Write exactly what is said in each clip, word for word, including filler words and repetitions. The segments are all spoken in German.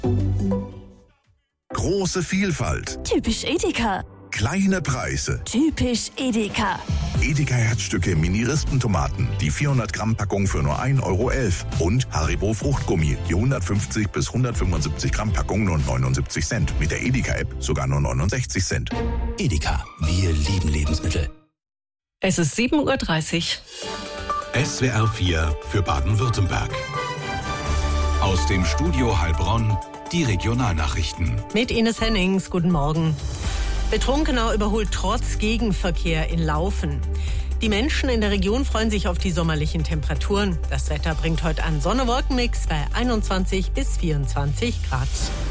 Große Vielfalt. Typisch Edeka. Kleine Preise. Typisch Edeka. Edeka Herzstücke Mini-Rispentomaten. Die vierhundert Gramm Packung für nur ein Euro elf. Und Haribo Fruchtgummi. Die hundertfünfzig bis hundertfünfundsiebzig Gramm Packung nur neunundsiebzig Cent. Mit der Edeka-App sogar nur neunundsechzig Cent. Edeka. Wir lieben Lebensmittel. Es ist sieben Uhr dreißig. S W R vier für Baden-Württemberg. Aus dem Studio Heilbronn die Regionalnachrichten. Mit Ines Hennings, guten Morgen. Betrunkener überholt trotz Gegenverkehr in Laufen. Die Menschen in der Region freuen sich auf die sommerlichen Temperaturen. Das Wetter bringt heute einen Sonne-Wolken-Mix bei einundzwanzig bis vierundzwanzig Grad.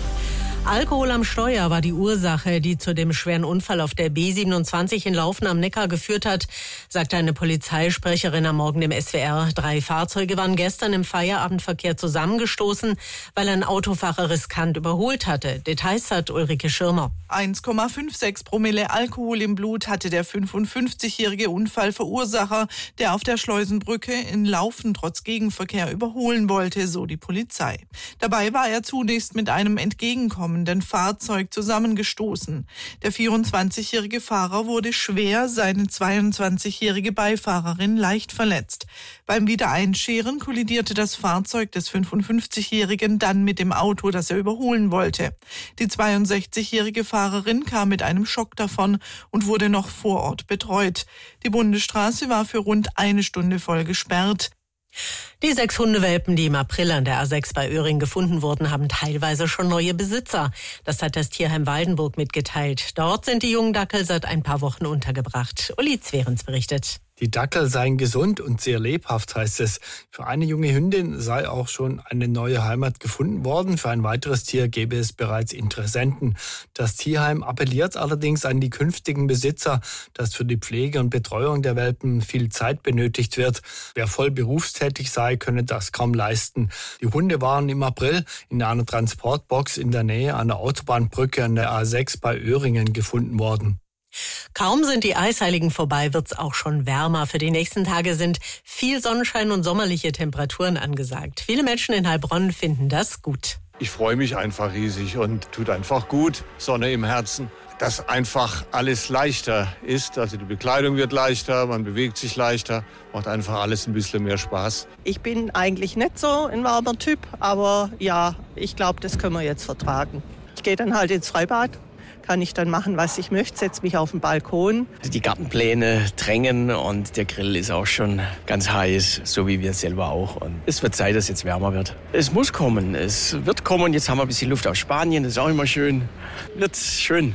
Alkohol am Steuer war die Ursache, die zu dem schweren Unfall auf der B siebenundzwanzig in Laufen am Neckar geführt hat, sagte eine Polizeisprecherin am Morgen im S W R. Drei Fahrzeuge waren gestern im Feierabendverkehr zusammengestoßen, weil ein Autofahrer riskant überholt hatte. Details hat Ulrike Schirmer. eins Komma sechsundfünfzig Promille Alkohol im Blut hatte der fünfundfünfzigjährige Unfallverursacher, der auf der Schleusenbrücke in Laufen trotz Gegenverkehr überholen wollte, so die Polizei. Dabei war er zunächst mit einem entgegenkommenden Fahrzeug zusammengestoßen. Der vierundzwanzigjährige Fahrer wurde schwer, seine zweiundzwanzigjährige Beifahrerin leicht verletzt. Beim Wiedereinscheren kollidierte das Fahrzeug des fünfundfünfzigjährigen dann mit dem Auto, das er überholen wollte. Die zweiundsechzigjährige Fahrerin kam mit einem Schock davon und wurde noch vor Ort betreut. Die Bundesstraße war für rund eine Stunde voll gesperrt. Die sechs Hundewelpen, die im April an der A sechs bei Öhring gefunden wurden, haben teilweise schon neue Besitzer. Das hat das Tierheim Waldenburg mitgeteilt. Dort sind die jungen Dackel seit ein paar Wochen untergebracht. Uli Zwerens berichtet. Die Dackel seien gesund und sehr lebhaft, heißt es. Für eine junge Hündin sei auch schon eine neue Heimat gefunden worden. Für ein weiteres Tier gäbe es bereits Interessenten. Das Tierheim appelliert allerdings an die künftigen Besitzer, dass für die Pflege und Betreuung der Welpen viel Zeit benötigt wird. Wer voll berufstätig sei, könne das kaum leisten. Die Hunde waren im April in einer Transportbox in der Nähe an der Autobahnbrücke an der A sechs bei Öhringen gefunden worden. Kaum sind die Eisheiligen vorbei, wird's auch schon wärmer. Für die nächsten Tage sind viel Sonnenschein und sommerliche Temperaturen angesagt. Viele Menschen in Heilbronn finden das gut. Ich freue mich einfach riesig und tut einfach gut. Sonne im Herzen. Dass einfach alles leichter ist. Also die Bekleidung wird leichter, man bewegt sich leichter, macht einfach alles ein bisschen mehr Spaß. Ich bin eigentlich nicht so ein warmer Typ, aber ja, ich glaube, das können wir jetzt vertragen. Ich gehe dann halt ins Freibad. Kann ich dann machen, was ich möchte, setze mich auf den Balkon. Die Gartenpläne drängen und der Grill ist auch schon ganz heiß, so wie wir selber auch. Und es wird Zeit, dass es jetzt wärmer wird. Es muss kommen, es wird kommen. Jetzt haben wir ein bisschen Luft aus Spanien, das ist auch immer schön. Wird schön.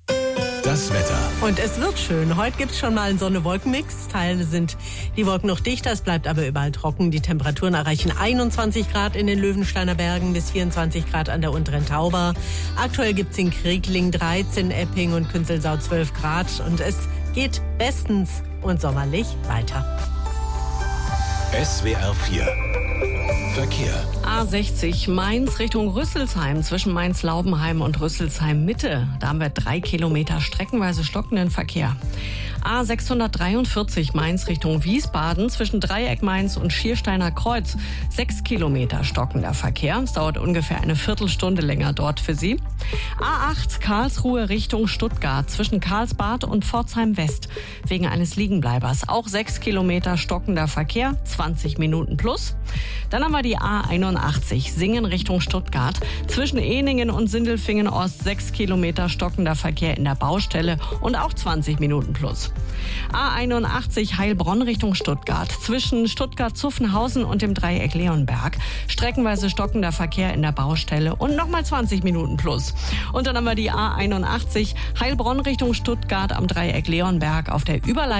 Das Wetter. Und es wird schön. Heute gibt's schon mal einen Sonne-Wolken-Mix. Teile sind die Wolken noch dichter, es bleibt aber überall trocken. Die Temperaturen erreichen einundzwanzig Grad in den Löwensteiner Bergen bis vierundzwanzig Grad an der unteren Tauber. Aktuell gibt's in Kriegling dreizehn, Epping und Künzelsau zwölf Grad. Und es geht bestens und sommerlich weiter. S W R vier Verkehr. A sechzig Mainz Richtung Rüsselsheim zwischen Mainz-Laubenheim und Rüsselsheim-Mitte. Da haben wir drei Kilometer streckenweise stockenden Verkehr. A sechshundertdreiundvierzig Mainz Richtung Wiesbaden zwischen Dreieck Mainz und Schiersteiner Kreuz. Sechs Kilometer stockender Verkehr. Es dauert ungefähr eine Viertelstunde länger dort für Sie. A acht Karlsruhe Richtung Stuttgart zwischen Karlsbad und Pforzheim West. Wegen eines Liegenbleibers. Auch sechs Kilometer stockender Verkehr. zwanzig Minuten plus. Dann haben wir die A einundachtzig Singen Richtung Stuttgart. Zwischen Ehningen und Sindelfingen Ost sechs Kilometer stockender Verkehr in der Baustelle und auch zwanzig Minuten plus. A einundachtzig Heilbronn Richtung Stuttgart. Zwischen Stuttgart-Zuffenhausen und dem Dreieck Leonberg. Streckenweise stockender Verkehr in der Baustelle und nochmal zwanzig Minuten plus. Und dann haben wir die A einundachtzig Heilbronn Richtung Stuttgart am Dreieck Leonberg auf der Überleitung